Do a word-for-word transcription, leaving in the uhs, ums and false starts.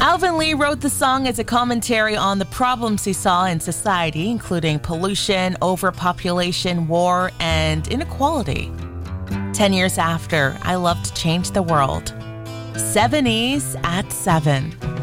Alvin Lee wrote the song as a commentary on the problems he saw in society, including pollution, overpopulation, war, and inequality. Ten years after, I Love to Change the World. Seven E's at seven.